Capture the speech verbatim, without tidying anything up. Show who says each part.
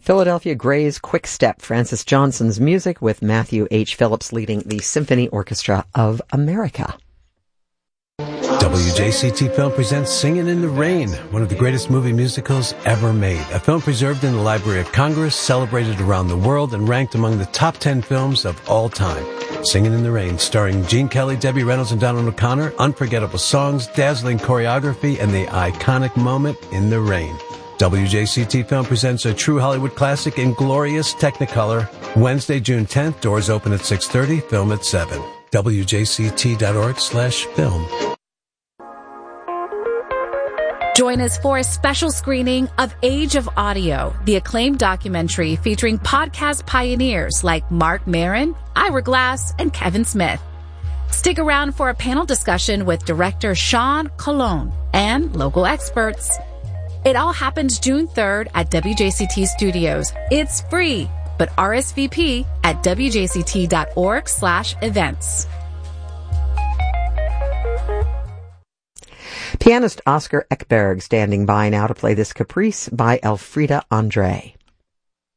Speaker 1: Philadelphia Gray's Quick Step, Francis Johnson's music with Matthew H. Phillips leading the Symphony Orchestra of America.
Speaker 2: W J C T Film presents Singin' in the Rain, one of the greatest movie musicals ever made. A film preserved in the Library of Congress, celebrated around the world, and ranked among the top ten films of all time. Singin' in the Rain, starring Gene Kelly, Debbie Reynolds, and Donald O'Connor. Unforgettable songs, dazzling choreography, and the iconic moment in the rain. W J C T Film presents a true Hollywood classic in glorious Technicolor. Wednesday, June tenth. Doors open at six thirty. Film at seven. W J C T dot org slash film.
Speaker 3: Join us for a special screening of Age of Audio, the acclaimed documentary featuring podcast pioneers like Mark Maron, Ira Glass, and Kevin Smith. Stick around for a panel discussion with director Sean Colon and local experts. It all happens June third at W J C T Studios. It's free, but R S V P at W J C T dot org slash events.
Speaker 1: Pianist Oscar Ekberg standing by now to play this Caprice by Elfrida Andre.